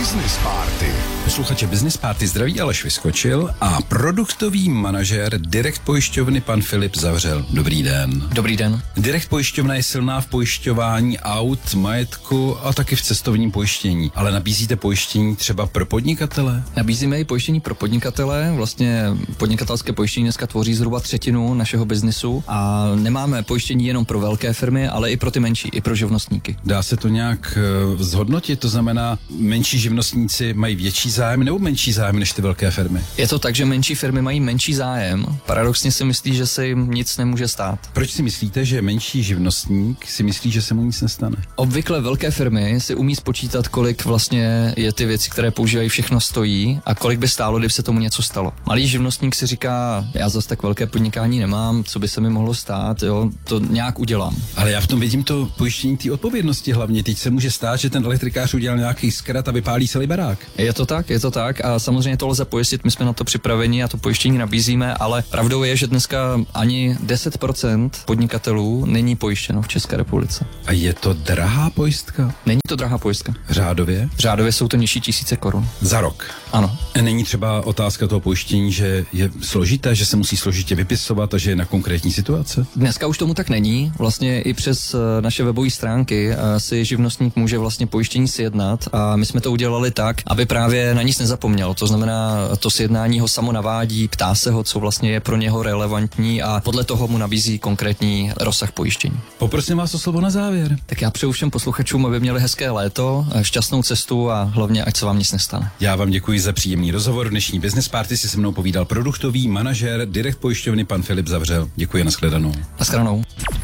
Business Party. Posluchače Business Party zdraví Aleš Vyskočil a produktový manažér Direct pojišťovny pan Filip Zavřel. Dobrý den. Dobrý den. Direct pojišťovna je silná v pojišťování aut, majetku a taky v cestovním pojištění. Ale nabízíte pojištění třeba pro podnikatele? Nabízíme i pojištění pro podnikatele. Vlastně podnikatelské pojištění dneska tvoří zhruba třetinu našeho biznisu a nemáme pojištění jenom pro velké firmy, ale i pro ty menší, i pro živnostníky. Dá se to nějak zhodnotit? To znamená, menší živnostníci mají větší zájem nebo menší zájem než ty velké firmy? Je to tak, že menší firmy mají menší zájem. Paradoxně si myslí, že se jim nic nemůže stát. Proč si myslíte, že menší živnostník si myslí, že se mu nic nestane? Obvykle velké firmy si umí spočítat, kolik vlastně je ty věci, které používají, všechno stojí a kolik by stálo, kdyby se tomu něco stalo. Malý živnostník si říká, já zase tak velké podnikání nemám, co by se mi mohlo stát, jo, to nějak udělám. Ale já v tom vidím to pojištění té odpovědnosti hlavně. Teď se může stát, že ten elektrikář udělal nějaký zkrat a vypálí celý barák. Je to tak a samozřejmě to lze pojistit, my jsme na to připraveni a to pojištění nabízíme, ale pravdou je, že dneska ani 10% podnikatelů není pojištěno v České republice. A je to drahá pojistka? Není to drahá pojistka. Řádově? Řádově jsou to nižší tisíce korun. Za rok? Ano. Není třeba otázka toho pojištění, že je složité, že se musí složitě vypisovat a že je na konkrétní situace? Dneska už tomu tak není. Vlastně i přes naše webové stránky si živnostník může vlastně pojištění sjednat a my jsme to udělali tak, aby právě na nic nezapomněl. To znamená, to sjednání ho samo navádí, ptá se ho, co vlastně je pro něho relevantní a podle toho mu nabízí konkrétní rozsah pojištění. Poprosím vás o slovo na závěr. Tak já přeju všem posluchačům, aby měli hezké léto, šťastnou cestu a hlavně, ať se vám nic nestane. Já vám děkuji za příjemný rozhovor. V dnešní Business Party si se mnou povídal produktový manažér Direct pojišťovny pan Filip Zavřel. Děkuji, nashledanou. Naschledanou.